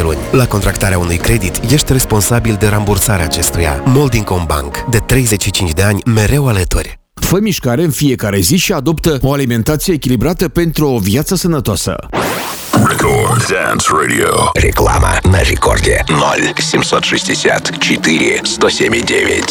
luni. La contractarea unui credit, ești responsabil de rambursarea acestuia. Moldingcom Bank. De 35 de ani, mereu alături. Fă mișcare în fiecare zi și adoptă o alimentație echilibrată pentru o viață sănătoasă. Record Dance Radio. Реклама на рекорде 0760 4 107 9.